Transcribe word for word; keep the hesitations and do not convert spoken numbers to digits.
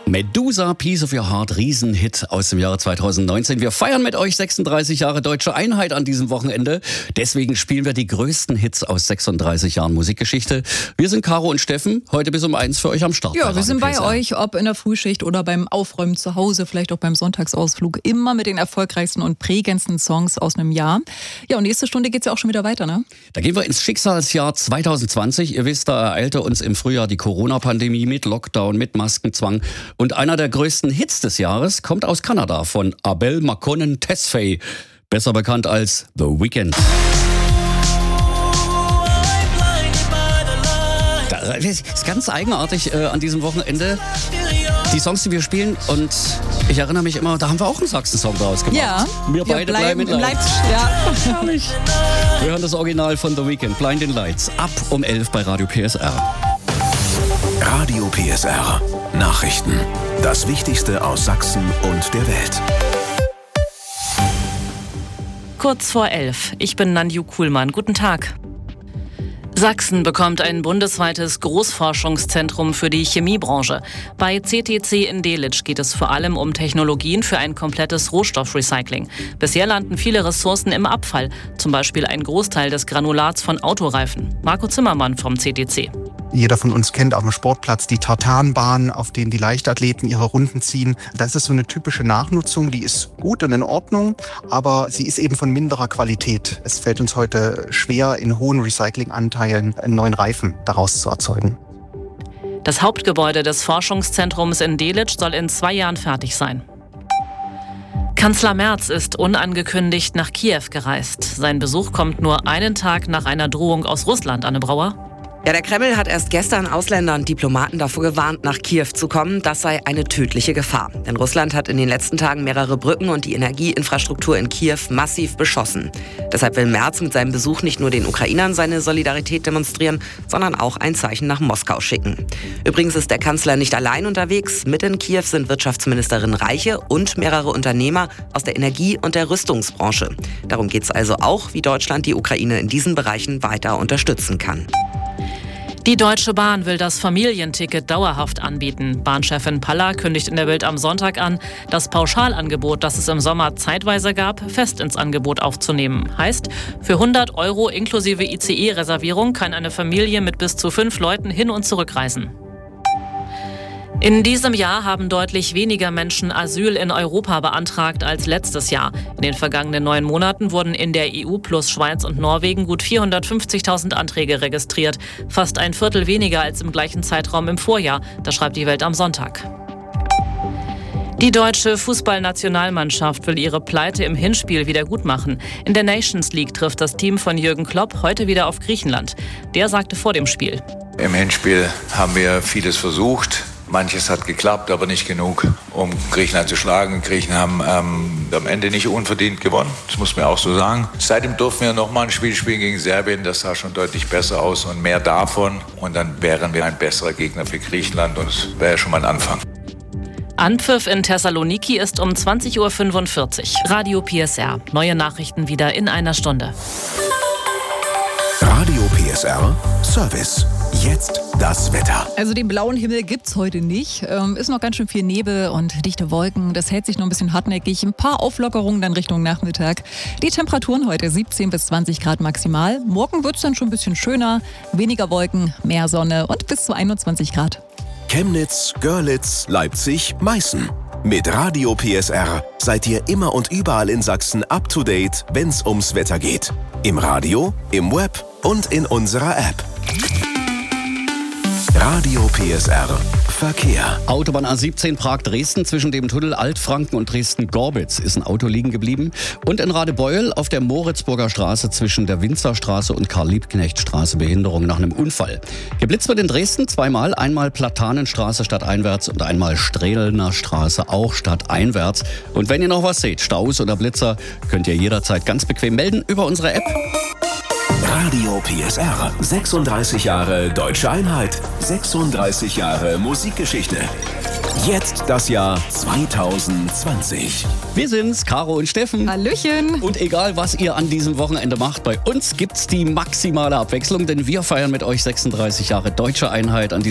Medusa, Piece of Your Heart, Riesenhit aus dem Jahre zweitausendneunzehn. Wir feiern mit euch sechsunddreißig Jahre Deutsche Einheit an diesem Wochenende. Deswegen spielen wir die größten Hits aus sechsunddreißig Jahren Musikgeschichte. Wir sind Caro und Steffen, heute bis um eins für euch am Start. Ja, wir sind bei euch, ob in der Frühschicht oder beim Aufräumen zu Hause, vielleicht auch beim Sonntagsausflug, immer mit den erfolgreichsten und prägendsten Songs aus einem Jahr. Ja, und nächste Stunde geht's ja auch schon wieder weiter, ne? Da gehen wir ins Schicksalsjahr zweitausendzwanzig. Ihr wisst, da ereilte uns im Frühjahr die Corona-Pandemie mit Lockdown, mit Maskenzwang. Und einer der größten Hits des Jahres kommt aus Kanada von Abel Makonnen Tesfaye, besser bekannt als The Weeknd. Das ist ganz eigenartig äh, an diesem Wochenende. Die Songs, die wir spielen, und ich erinnere mich immer, da haben wir auch einen Sachsen-Song draus gemacht. Ja, wir beide wir bleiben, bleiben in Leipzig. Ja. Herrlich. Wir hören das Original von The Weeknd, Blinding Lights, ab um elf bei Radio P S R. Radio P S R. Nachrichten. Das Wichtigste aus Sachsen und der Welt. Kurz vor elf. Ich bin Nanju Kuhlmann. Guten Tag. Sachsen bekommt ein bundesweites Großforschungszentrum für die Chemiebranche. Bei C T C in Delitzsch geht es vor allem um Technologien für ein komplettes Rohstoffrecycling. Bisher landen viele Ressourcen im Abfall, zum Beispiel ein Großteil des Granulats von Autoreifen. Marco Zimmermann vom C T C. Jeder von uns kennt auf dem Sportplatz die Tartanbahn, auf denen die Leichtathleten ihre Runden ziehen. Das ist so eine typische Nachnutzung, die ist gut und in Ordnung, aber sie ist eben von minderer Qualität. Es fällt uns heute schwer, in hohen Recyclinganteilen einen neuen Reifen daraus zu erzeugen. Das Hauptgebäude des Forschungszentrums in Delitzsch soll in zwei Jahren fertig sein. Kanzler Merz ist unangekündigt nach Kiew gereist. Sein Besuch kommt nur einen Tag nach einer Drohung aus Russland, Anne Brauer. Ja, der Kreml hat erst gestern Ausländer und Diplomaten davor gewarnt, nach Kiew zu kommen. Das sei eine tödliche Gefahr. Denn Russland hat in den letzten Tagen mehrere Brücken und die Energieinfrastruktur in Kiew massiv beschossen. Deshalb will Merz mit seinem Besuch nicht nur den Ukrainern seine Solidarität demonstrieren, sondern auch ein Zeichen nach Moskau schicken. Übrigens ist der Kanzler nicht allein unterwegs. Mit in Kiew sind Wirtschaftsministerin Reiche und mehrere Unternehmer aus der Energie- und der Rüstungsbranche. Darum geht es also auch, wie Deutschland die Ukraine in diesen Bereichen weiter unterstützen kann. Die Deutsche Bahn will das Familienticket dauerhaft anbieten. Bahnchefin Paller kündigt in der Bild am Sonntag an, das Pauschalangebot, das es im Sommer zeitweise gab, fest ins Angebot aufzunehmen. Heißt, für hundert Euro inklusive I C E-Reservierung kann eine Familie mit bis zu fünf Leuten hin- und zurückreisen. In diesem Jahr haben deutlich weniger Menschen Asyl in Europa beantragt als letztes Jahr. In den vergangenen neun Monaten wurden in der E U plus Schweiz und Norwegen gut vierhundertfünfzigtausend Anträge registriert. Fast ein Viertel weniger als im gleichen Zeitraum im Vorjahr. Das schreibt die Welt am Sonntag. Die deutsche Fußballnationalmannschaft will ihre Pleite im Hinspiel wieder gut machen. In der Nations League trifft das Team von Jürgen Klopp heute wieder auf Griechenland. Der sagte vor dem Spiel: Im Hinspiel haben wir vieles versucht. Manches hat geklappt, aber nicht genug, um Griechenland zu schlagen. Griechen haben ähm, am Ende nicht unverdient gewonnen, das muss man auch so sagen. Seitdem durften wir nochmal ein Spiel spielen gegen Serbien, das sah schon deutlich besser aus und mehr davon. Und dann wären wir ein besserer Gegner für Griechenland und das wäre ja schon mal ein Anfang. Anpfiff in Thessaloniki ist um zwanzig Uhr fünfundvierzig. Radio P S R. Neue Nachrichten wieder in einer Stunde. Radio P S R Service. Jetzt das Wetter. Also den blauen Himmel gibt's heute nicht. Ähm, ist noch ganz schön viel Nebel und dichte Wolken. Das hält sich noch ein bisschen hartnäckig. Ein paar Auflockerungen dann Richtung Nachmittag. Die Temperaturen heute siebzehn bis zwanzig Grad maximal. Morgen wird's dann schon ein bisschen schöner. Weniger Wolken, mehr Sonne und bis zu einundzwanzig Grad. Chemnitz, Görlitz, Leipzig, Meißen. Mit Radio P S R seid ihr immer und überall in Sachsen up to date, wenn's ums Wetter geht. Im Radio, im Web und in unserer App. Radio P S R Verkehr. Autobahn A siebzehn Prag-Dresden zwischen dem Tunnel Altfranken und Dresden-Gorbitz ist ein Auto liegen geblieben. Und in Radebeul auf der Moritzburger Straße zwischen der Winzerstraße und Karl-Liebknecht-Straße Behinderung nach einem Unfall. Geblitzt wird in Dresden zweimal, einmal Platanenstraße stadteinwärts und einmal Strehlner Straße auch stadteinwärts. Und wenn ihr noch was seht, Staus oder Blitzer, könnt ihr jederzeit ganz bequem melden über unsere App. Radio P S R. sechsunddreißig Jahre Deutsche Einheit. sechsunddreißig Jahre Musikgeschichte. Jetzt das Jahr zweitausendzwanzig. Wir sind's, Caro und Steffen. Hallöchen. Und egal, was ihr an diesem Wochenende macht, bei uns gibt's die maximale Abwechslung, denn wir feiern mit euch sechsunddreißig Jahre Deutsche Einheit an diesem